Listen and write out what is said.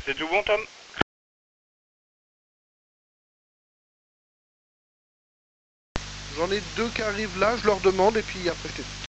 C'est tout bon, Tom? J'en ai deux qui arrivent là, je leur demande et puis après c'est tout.